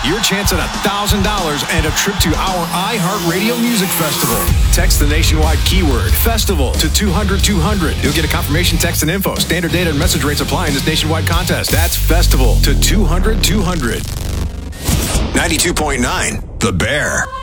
your chance at $1,000 and a trip to our iHeartRadio Music Festival. Text the nationwide keyword FESTIVAL to 200-200. You'll get a confirmation text and info. Standard data and message rates apply in this nationwide contest. That's FESTIVAL to 200-200. 92.9 The Bear.